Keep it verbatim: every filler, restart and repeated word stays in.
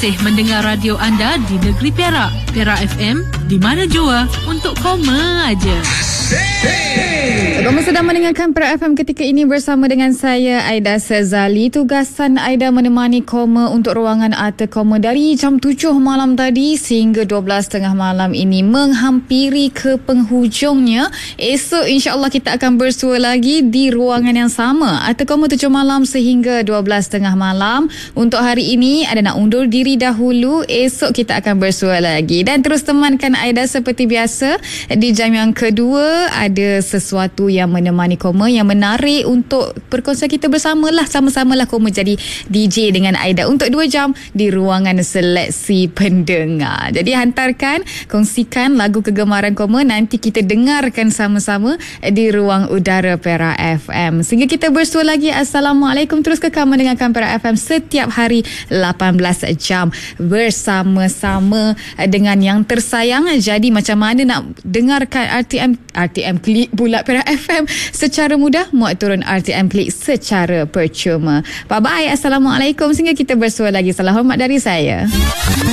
masih mendengar radio anda di negeri Perak. Perak F M, di mana jua untuk koma aja. Kamu sedang mendengarkan Perak F M ketika ini bersama dengan saya, Aida Sezali. Tugasan Aida menemani koma untuk ruangan Arti Koma dari jam tujuh malam tadi sehingga dua belas tiga puluh malam ini menghampiri ke penghujungnya. Esok insya-Allah kita akan bersua lagi di ruangan yang sama, Arti Koma tujuh malam sehingga dua belas tiga puluh malam. Untuk hari ini ada nak undur diri dahulu. Esok kita akan bersua lagi dan terus temankan Aida seperti biasa. Di jam yang kedua ada sesuatu yang menemani koma yang menarik untuk perkongsian kita bersamalah, sama-samalah koma jadi D J dengan Aida untuk dua jam di ruangan seleksi pendengar. Jadi hantarkan, kongsikan lagu kegemaran koma, nanti kita dengarkan sama-sama di ruang udara Perak F M. Sehingga kita bersua lagi. Assalamualaikum. Terus kekal mendengarkan Perak F M setiap hari lapan belas jam bersama-sama dengan yang tersayang. Jadi macam mana nak dengarkan R T M R T M Klik pula Perak F M secara mudah? Muat turun R T M Klik secara percuma. Bye bye. Assalamualaikum. Sehingga kita bersua lagi. Salam hormat dari saya.